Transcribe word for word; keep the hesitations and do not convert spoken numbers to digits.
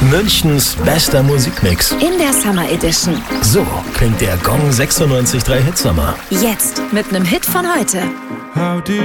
Münchens bester Musikmix. In der Summer Edition. So klingt der Gong sechsundneunzig Komma drei Hitsommer. Jetzt mit einem Hit von heute. How did